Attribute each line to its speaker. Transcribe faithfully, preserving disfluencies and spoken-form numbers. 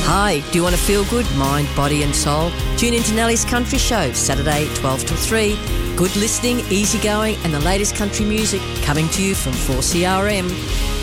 Speaker 1: Hi, do you want to feel good, mind, body and soul? Tune into Nellie's Country Show, Saturday twelve till three. Good listening, easy going and the latest country music coming to you from four C R M.